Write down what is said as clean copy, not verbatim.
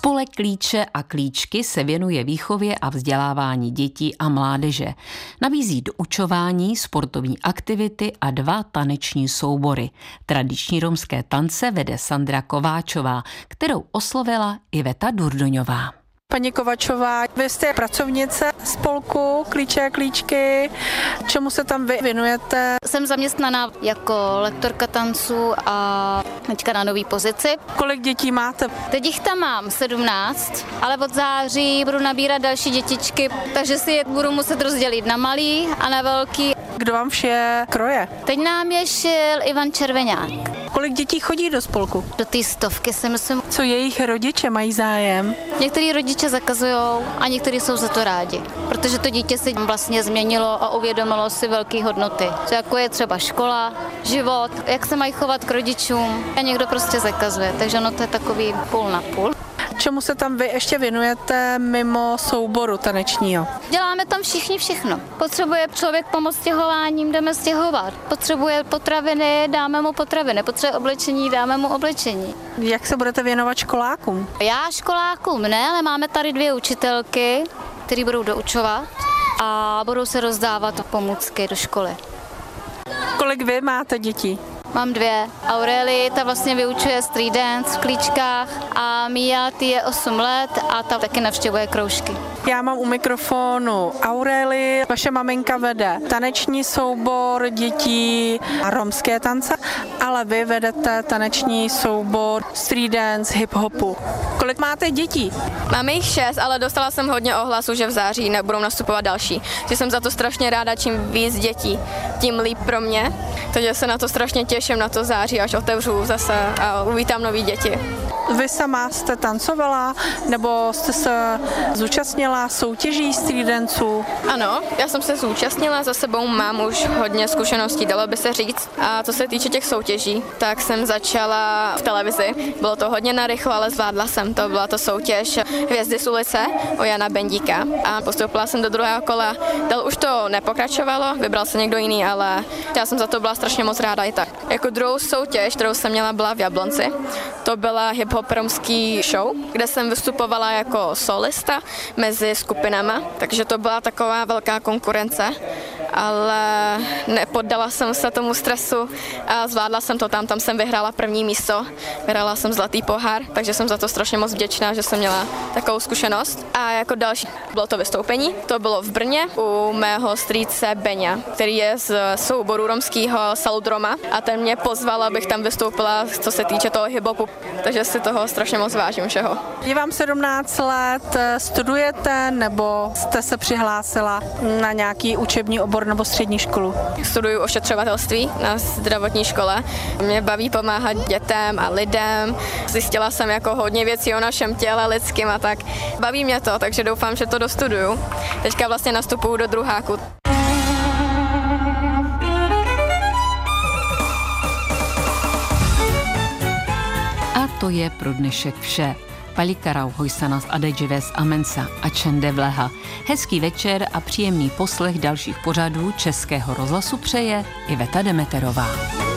Spolek Klíče a klíčky se věnuje výchově a vzdělávání dětí a mládeže. Nabízí doučování, sportovní aktivity a 2 taneční soubory. Tradiční romské tance vede Sandra Kováčová, kterou oslovila Iveta Durdoňová. Paní Kovačová, vy jste pracovnice spolku Klíče a klíčky. Čemu se tam vy věnujete? Jsem zaměstnaná jako lektorka tanců a teďka na nový pozici. Kolik dětí máte? Teď jich tam mám 17, ale od září budu nabírat další dětičky, takže si je budu muset rozdělit na malý a na velký. Kdo vám vše kroje? Teď nám je šil Ivan Červeňák. Kolik dětí chodí do spolku? Do té 100 si myslím. Co jejich rodiče mají zájem? Některý rodiče zakazujou a někteří jsou za to rádi, protože to dítě si vlastně změnilo a uvědomilo si velké hodnoty. Jako je třeba škola, život, jak se mají chovat k rodičům a někdo prostě zakazuje, takže to je takový půl na půl. Čemu se tam vy ještě věnujete mimo souboru tanečního? Děláme tam všichni všechno. Potřebuje člověk pomoc stěhováním, jdeme stěhovat. Potřebuje potraviny, dáme mu potraviny. Potřebuje oblečení, dáme mu oblečení. Jak se budete věnovat školákům? Já školákům ne, ale máme tady 2 učitelky, které budou doučovat a budou se rozdávat pomůcky do školy. Kolik vy máte dětí? Mám 2. Aurelie, ta vlastně vyučuje street dance v Klíčkách a Mia, ty je 8 let a ta taky navštěvuje kroužky. Já mám u mikrofonu Aurelie. Vaše maminka vede taneční soubor dětí a romské tance, ale vy vedete taneční soubor street dance, hip-hopu. Kolik máte dětí? Máme jich 6, ale dostala jsem hodně ohlasů, že v září nebudou nastupovat další. Že jsem za to strašně ráda, čím víc dětí, tím líp pro mě. Takže se na to strašně těším, na to září, až otevřu zase a uvítám nový děti. Vy sama jste tancovala, nebo jste se zúčastnila soutěží street danců? Ano, já jsem se zúčastnila, za sebou mám už hodně zkušeností, dalo by se říct. A co se týče těch soutěží, tak jsem začala v televizi. Bylo to hodně narychlo, ale zvládla jsem to. Byla to soutěž Hvězdy z ulice o Jana Bendíka a postoupila jsem do 2. kola. Dál už to nepokračovalo, vybral se někdo jiný, ale já jsem za to byla strašně moc ráda i tak. Jako druhou soutěž, kterou jsem měla, byla v Jablonci. To byla hip-hop romský show, kde jsem vystupovala jako solista mezi skupinama, takže to byla taková velká konkurence, ale nepoddala jsem se tomu stresu a zvládla jsem to tam jsem vyhrála 1. místo, vyhrála jsem zlatý pohár, takže jsem za to strašně moc vděčná, že jsem měla takovou zkušenost. A jako další bylo to vystoupení, to bylo v Brně u mého strýce Beňa, který je z souboru romského Saludroma a ten mě pozval, abych tam vystoupila, co se týče toho hip-hopu, takže si toho strašně moc vážím všeho. Je vám 17 let, studujete nebo jste se přihlásila na nějaký učební obor nebo střední školu? Studuju ošetřovatelství na zdravotní škole. Mě baví pomáhat dětem a lidem. Zjistila jsem jako hodně věcí o našem těle lidským a tak. Baví mě to, takže doufám, že to dostuduju. Teďka vlastně nastupuju do druháku. A to je pro dnešek vše. Palikarau hojsanas adedžives amensa a čendevleha. Hezký večer a příjemný poslech dalších pořadů Českého rozhlasu přeje Iveta Demeterová.